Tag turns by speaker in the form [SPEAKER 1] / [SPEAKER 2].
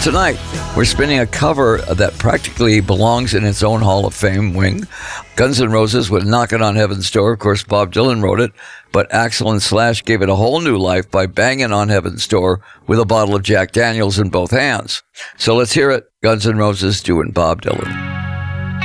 [SPEAKER 1] Tonight, we're spinning a cover that practically belongs in its own Hall of Fame wing. Guns N' Roses with Knockin' on Heaven's Door. Of course, Bob Dylan wrote it, but Axl and Slash gave it a whole new life by banging on Heaven's Door with a bottle of Jack Daniels in both hands. So let's hear it. Guns N' Roses doing Bob Dylan.